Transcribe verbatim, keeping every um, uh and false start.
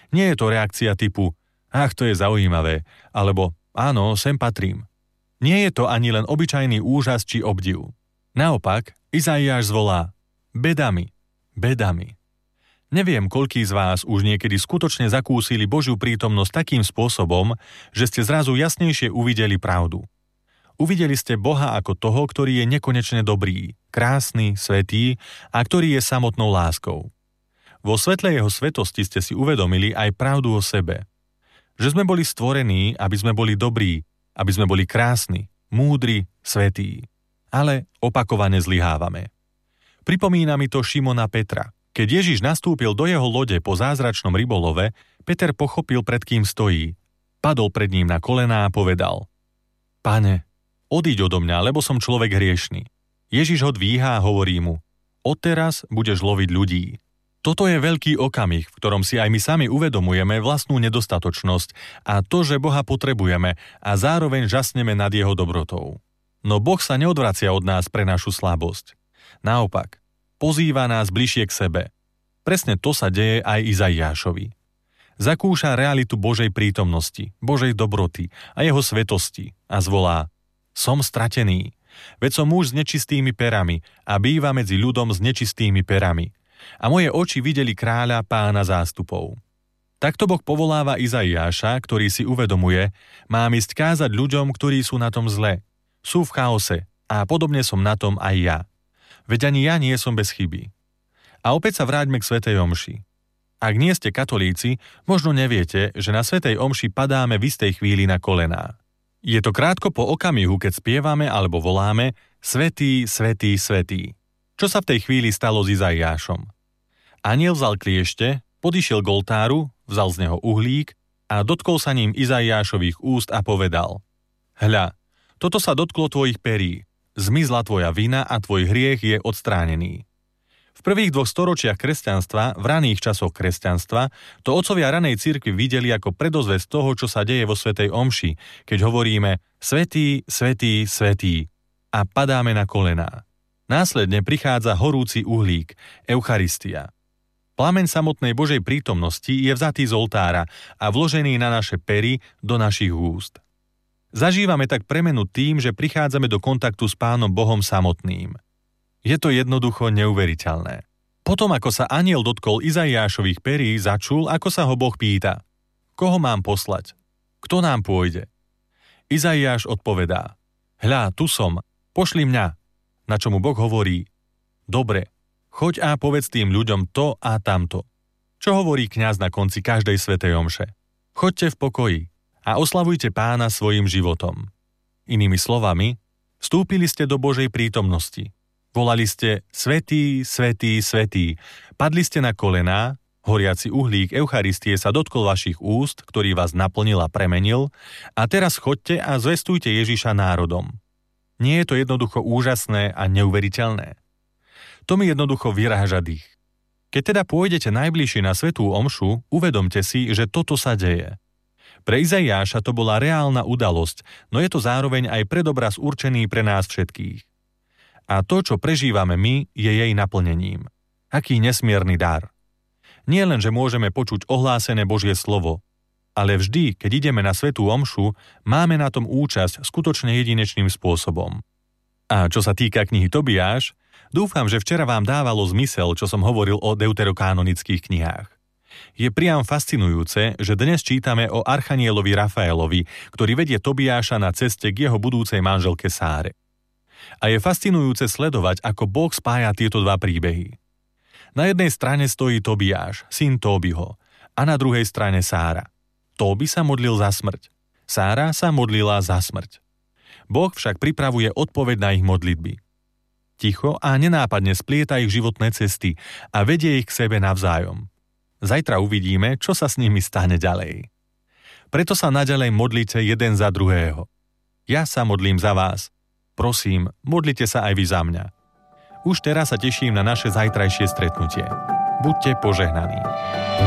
Nie je to reakcia typu ach, to je zaujímavé, alebo áno, sem patrím. Nie je to ani len obyčajný úžas či obdiv. Naopak, Izaiáš zvolá bedami, bedami. Neviem, koľký z vás už niekedy skutočne zakúsili Božiu prítomnosť takým spôsobom, že ste zrazu jasnejšie uvideli pravdu. Uvideli ste Boha ako toho, ktorý je nekonečne dobrý, krásny, svätý a ktorý je samotnou láskou. Vo svetle jeho svetosti ste si uvedomili aj pravdu o sebe. Že sme boli stvorení, aby sme boli dobrí, aby sme boli krásni, múdri, svätí. Ale opakovane zlyhávame. Pripomína mi to Šimona Petra. Keď Ježiš nastúpil do jeho lode po zázračnom rybolove, Peter pochopil, pred kým stojí. Padol pred ním na kolená a povedal: Pane, odíď odo mňa, lebo som človek hriešny. Ježiš ho dvíha a hovorí mu: Odteraz budeš loviť ľudí. Toto je veľký okamih, v ktorom si aj my sami uvedomujeme vlastnú nedostatočnosť a to, že Boha potrebujeme a zároveň žasneme nad jeho dobrotou. No Boh sa neodvracia od nás pre našu slabosť. Naopak, pozýva nás bližšie k sebe. Presne to sa deje aj Izaiášovi. Zakúša realitu Božej prítomnosti, Božej dobroty a jeho svetosti a zvolá: Som stratený, veď som muž s nečistými perami a býva medzi ľudom s nečistými perami. A moje oči videli kráľa, Pána zástupov. Takto Boh povoláva Izaiáša, ktorý si uvedomuje: mám ísť kázať ľuďom, ktorí sú na tom zle. Sú v chaose a podobne som na tom aj ja. Veď ani ja nie som bez chyby. A opäť sa vráťme k svätej omši. Ak nie ste katolíci, možno neviete, že na svätej omši padáme v istej chvíli na kolená. Je to krátko po okamihu, keď spievame alebo voláme Svätý, svätý, svätý. Čo sa v tej chvíli stalo s Izaiášom? Anjel vzal kliešte, podišiel k oltáru, vzal z neho uhlík a dotkol sa ním Izaiášových úst a povedal: Hľa, toto sa dotklo tvojich perí. Zmizla tvoja vina a tvoj hriech je odstránený. V prvých dvoch storočiach kresťanstva, v raných časoch kresťanstva, to otcovia ranej cirkvi videli ako predozvesť toho, čo sa deje vo svätej omši, keď hovoríme Svätý, svätý, svätý a padáme na kolená. Následne prichádza horúci uhlík, Eucharistia. Plameň samotnej Božej prítomnosti je vzatý z oltára a vložený na naše pery do našich úst. Zažívame tak premenu tým, že prichádzame do kontaktu s Pánom Bohom samotným. Je to jednoducho neuveriteľné. Potom, ako sa anjel dotkol Izaiášových perí, začul, ako sa ho Boh pýta: Koho mám poslať? Kto nám pôjde? Izaiáš odpovedá: Hľa, tu som, pošli mňa. Na čo mu Boh hovorí: Dobre, choď a povedz tým ľuďom to a tamto. Čo hovorí kňaz na konci každej svätej omše? Choďte v pokoji a oslavujte Pána svojim životom. Inými slovami, vstúpili ste do Božej prítomnosti. Volali ste Svätý, svätý, svätý. Padli ste na kolená, horiaci uhlík Eucharistie sa dotkol vašich úst, ktorý vás naplnil a premenil, a teraz choďte a zvestujte Ježiša národom. Nie je to jednoducho úžasné a neuveriteľné? To mi jednoducho vyráža dých. Keď teda pôjdete najbližšie na svätú omšu, uvedomte si, že toto sa deje. Pre Izaiáša to bola reálna udalosť, no je to zároveň aj predobraz určený pre nás všetkých. A to, čo prežívame my, je jej naplnením. Aký nesmierny dar. Nie len, že môžeme počuť ohlásené Božie slovo, ale vždy, keď ideme na svätú omšu, máme na tom účasť skutočne jedinečným spôsobom. A čo sa týka knihy Tobiáš, dúfam, že včera vám dávalo zmysel, čo som hovoril o deuterokanonických knihách. Je priam fascinujúce, že dnes čítame o archanielovi Rafaelovi, ktorý vedie Tobiáša na ceste k jeho budúcej manželke Sáre. A je fascinujúce sledovať, ako Boh spája tieto dva príbehy. Na jednej strane stojí Tobiáš, syn Tóbiho, a na druhej strane Sára. Tóbi sa modlil za smrť. Sára sa modlila za smrť. Boh však pripravuje odpoveď na ich modlitby. Ticho a nenápadne splieta ich životné cesty a vedie ich k sebe navzájom. Zajtra uvidíme, čo sa s nimi stane ďalej. Preto sa naďalej modlite jeden za druhého. Ja sa modlím za vás. Prosím, modlite sa aj vy za mňa. Už teraz sa teším na naše zajtrajšie stretnutie. Buďte požehnaní.